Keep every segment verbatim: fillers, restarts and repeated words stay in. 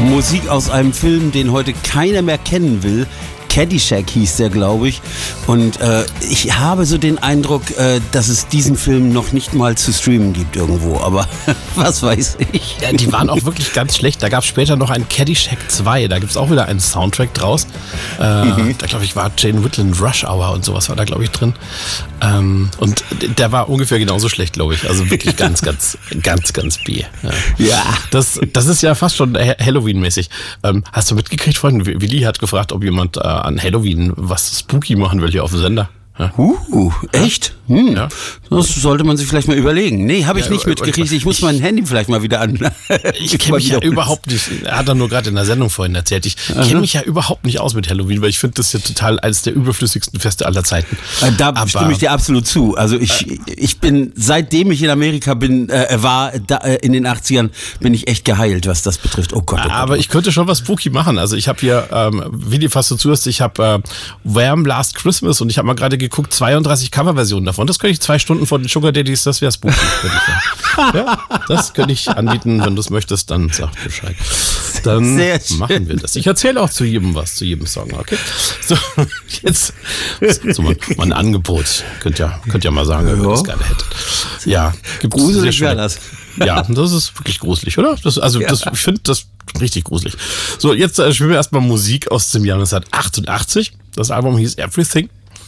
Musik aus einem Film, den heute keiner mehr kennen will. Caddyshack hieß der, glaube ich. Und äh, ich habe so den Eindruck, äh, dass es diesen Film noch nicht mal zu streamen gibt irgendwo. Aber was weiß ich. Ja, die waren auch wirklich ganz schlecht. Da gab es später noch einen Caddyshack zwei. Da gibt es auch wieder einen Soundtrack draus. Äh, mhm. Da, glaube ich, war Jane Whitland Rush Hour und sowas war da, glaube ich, drin. Ähm, und der war ungefähr genauso schlecht, glaube ich. Also wirklich ganz, ganz, ganz, ganz B. Ja. Ja. Das, das ist ja fast schon Halloween-mäßig. Ähm, hast du mitgekriegt, Freunde? Willi hat gefragt, ob jemand äh, an Halloween was spooky machen will hier auf dem Sender. Ja. Uh, echt? Hm. Ja. Das sollte man sich vielleicht mal überlegen. Nee, habe ich ja, nicht mitgekriegt. Ich muss mein Handy vielleicht mal wieder an. Ich kenne mich ja überhaupt nicht, er hat er nur gerade in der Sendung vorhin erzählt, ich kenne mich ja überhaupt nicht aus mit Halloween, weil ich finde das ja total eines der überflüssigsten Feste aller Zeiten. Da Aber, stimme ich dir absolut zu. Also ich, äh, ich bin, seitdem ich in Amerika bin, äh, war, da, äh, in den achtzigern, bin ich echt geheilt, was das betrifft. Oh Gott. Oh Gott aber oh ich könnte schon was spooky machen. Also ich habe hier, ähm, Willi, fast so zuhörst, ich habe äh, Wham! Last Christmas und ich habe mal gerade geguckt, zweiunddreißig Coverversionen davon. Das könnte ich zwei Stunden vor den Sugar Daddies, das wäre spooky, würde ich sagen. Ja, das könnte ich anbieten, wenn du es möchtest, dann sag Bescheid. Dann machen wir das. Ich erzähle auch zu jedem was, zu jedem Song, okay? So, jetzt so mal, mal ein Angebot. Könnt ja, könnt ja mal sagen, wenn ihr das gerne hättet. Ja, gibt's gruselig wäre das. Ja, das ist wirklich gruselig, oder? Das, also ja. das, ich finde das richtig gruselig. So, jetzt äh, spielen wir erstmal Musik aus dem Jahr neunzehnhundertachtundachtzig. Das Album hieß Everything.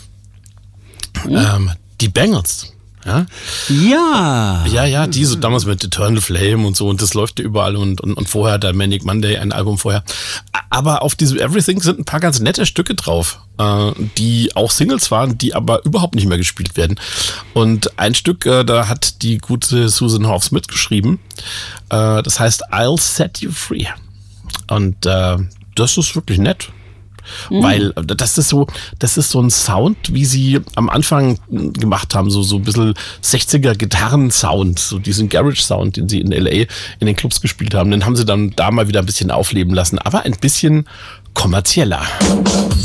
Mhm. Ähm, die Bangles. Ja? Ja. Ja, ja, die so damals mit Eternal Flame und so und das läuft ja überall und, und, und vorher der Manic Monday, ein Album vorher. Aber auf diesem Everything sind ein paar ganz nette Stücke drauf, äh, die auch Singles waren, die aber überhaupt nicht mehr gespielt werden. Und ein Stück, äh, da hat die gute Susan Hoffs mitgeschrieben, äh, das heißt I'll Set You Free. Und äh, das ist wirklich nett. Mhm. Weil das ist so, das ist so ein Sound, wie sie am Anfang gemacht haben, so, so ein bisschen sechziger Gitarren-Sound, so diesen Garage-Sound, den sie in L A in den Clubs gespielt haben, den haben sie dann da mal wieder ein bisschen aufleben lassen, aber ein bisschen kommerzieller.